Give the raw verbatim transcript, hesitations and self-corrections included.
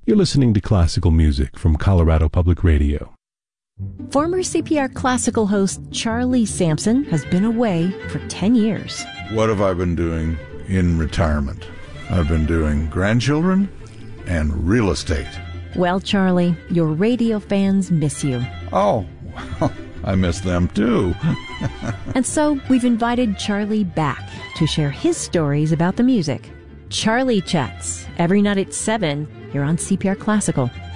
You're listening to classical music from Colorado Public Radio. Former C P R Classical host Charlie Sampson has been away for ten years. What have I been doing in retirement? I've been doing grandchildren and real estate. Well, Charlie, your radio fans miss you. Oh, well, I miss them too. And so we've invited Charlie back to share his stories about the music. Charlie Chats, every night at seven, here on C P R Classical.